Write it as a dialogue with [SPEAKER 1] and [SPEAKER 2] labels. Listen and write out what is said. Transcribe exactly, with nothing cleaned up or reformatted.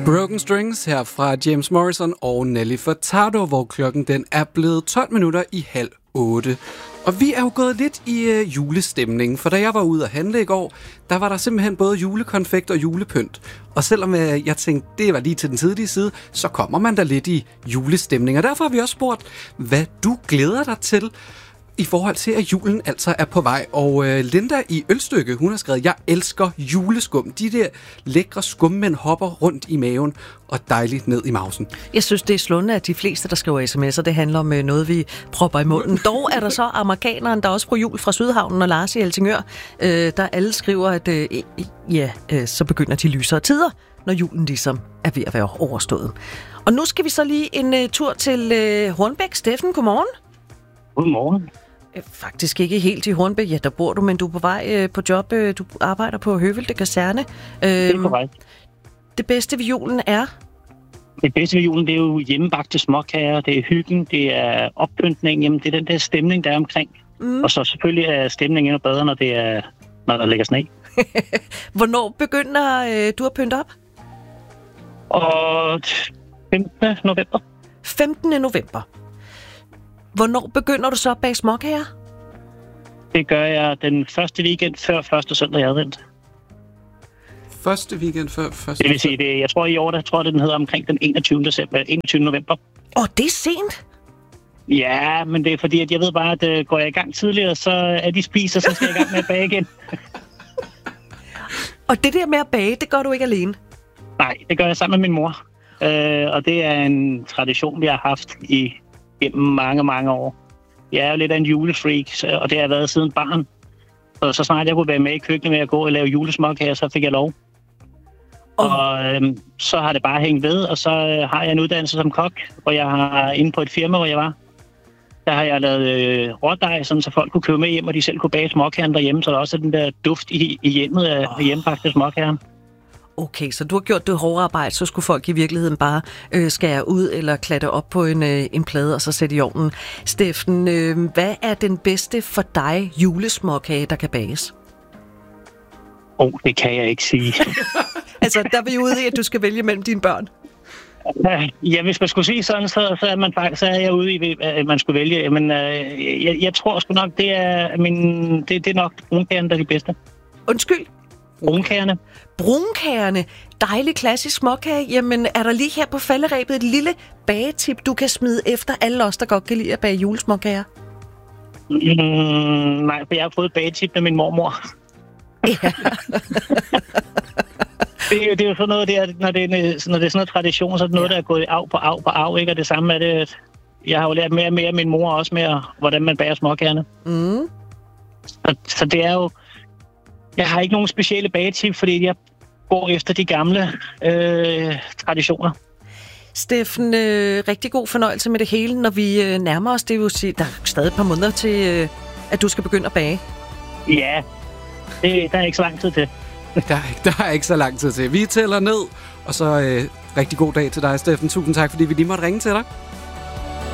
[SPEAKER 1] Broken Strings her fra James Morrison og Nelly Furtado, hvor klokken den er blevet tolv minutter i halv otte. Og vi er jo gået lidt i øh, julestemning, for da jeg var ude at handle i går, der var der simpelthen både julekonfekt og julepynt. Og selvom øh, jeg tænkte, det var lige til den tidlige side, så kommer man da lidt i julestemning. Og derfor har vi også spurgt, hvad du glæder dig til i forhold til, at julen altså er på vej. Og øh, Linda i Ølstykke, hun har skrevet, jeg elsker juleskum. De der lækre skummænd hopper rundt i maven og dejligt ned i mausen.
[SPEAKER 2] Jeg synes, det er slående, at de fleste, der skriver sms'er, det handler om øh, noget, vi propper i munden. Dog er der så amerikaneren, der også på jul fra Sydhavnen og Lars i Helsingør, øh, der alle skriver, at øh, ja, øh, så begynder de lysere tider, når julen ligesom er ved at være overstået. Og nu skal vi så lige en øh, tur til øh, Hornbæk. Steffen, godmorgen.
[SPEAKER 3] Godmorgen.
[SPEAKER 2] Faktisk ikke helt i Hornbæk. Ja, der bor du, men du er på vej øh, på job. Øh, du arbejder på Høvelte Kaserne. Øh,
[SPEAKER 3] Det er korrekt.
[SPEAKER 2] Det bedste ved julen er?
[SPEAKER 3] Det bedste ved julen, det er jo hjemmebagte småkager, det er hyggen, det er oppyntning, jamen det er den der stemning, der er omkring. Mm. Og så selvfølgelig er stemningen endnu bedre, når, det er, når der ligger sne.
[SPEAKER 2] Hvornår begynder øh, du at pynte op?
[SPEAKER 3] Og femtende november.
[SPEAKER 2] femtende november. Hvornår begynder du så at bage småkager?
[SPEAKER 3] Det gør jeg den første weekend før første søndag i advent.
[SPEAKER 1] Første weekend før første...
[SPEAKER 3] Det vil sige, det, jeg tror i år, der tror jeg, den hedder omkring den enogtyvende december, enogtyvende november.
[SPEAKER 2] Åh, oh, det er sent.
[SPEAKER 3] Ja, men det er fordi, at jeg ved bare, at uh, går jeg i gang tidligere, så er de spiser, så skal jeg i gang med at bage igen.
[SPEAKER 2] Og det der med at bage, det gør du ikke alene?
[SPEAKER 3] Nej, det gør jeg sammen med min mor. Uh, og det er en tradition, vi har haft i gennem mange, mange år. Jeg er jo lidt af en julefreak, og det har jeg været siden barn. Så, så snart jeg kunne være med i køkkenet med at gå og lave julesmåkager, så fik jeg lov. Oh. Og øhm, så har det bare hængt ved, og så øh, har jeg en uddannelse som kok, og jeg har inde på et firma, hvor jeg var. Der har jeg lavet øh, rådej, sådan, så folk kunne købe med hjem, og de selv kunne bage småkagerne derhjemme, så der også er den der duft i, i hjemmet af oh. hjemmebagte småkager.
[SPEAKER 2] Okay, så du har gjort det hårde arbejde, så skulle folk i virkeligheden bare øh, skære ud eller klatre op på en, øh, en plade og så sætte i ovnen. Steffen, øh, hvad er den bedste for dig julesmåkage, der kan bages?
[SPEAKER 3] Åh, oh, det kan jeg ikke sige.
[SPEAKER 2] Altså, der er vi ude i, at du skal vælge mellem dine børn.
[SPEAKER 3] Ja, hvis man skulle sige sådan, så, så, er, man faktisk, så er jeg ude i, at man skulle vælge. Men øh, jeg, jeg tror sgu nok, det er, min, det, det er nok brunkagerne, der er de bedste.
[SPEAKER 2] Undskyld?
[SPEAKER 3] Brunkagerne.
[SPEAKER 2] Brunkagerne. Dejlig klassisk småkage. Jamen, er der lige her på falderebet et lille bagetip, du kan smide efter alle os, der godt kan lide at bage julesmåkager?
[SPEAKER 3] Mm, nej, for jeg har fået et bagetip med min mormor.
[SPEAKER 2] Ja.
[SPEAKER 3] det, er, det er jo sådan noget, der, når, det er, når det er sådan noget tradition, så er det noget, ja. Der er gået af på af på af, ikke? Og det samme er det, jeg har jo lært mere og mere af min mor også med, hvordan man bager småkagerne. Mm. Så, så det er jo... Jeg har ikke nogen specielle bagetip, fordi jeg går efter de gamle øh, traditioner.
[SPEAKER 2] Steffen, øh, rigtig god fornøjelse med det hele, når vi øh, nærmer os. Det vil sige, der er stadig et par måneder til, øh, at du skal begynde at bage.
[SPEAKER 3] Ja, det, der er ikke så lang tid til.
[SPEAKER 1] Der er, der er ikke så lang tid til. Vi tæller ned, og så øh, rigtig god dag til dig, Steffen. Tusind tak, fordi vi lige måtte ringe til dig.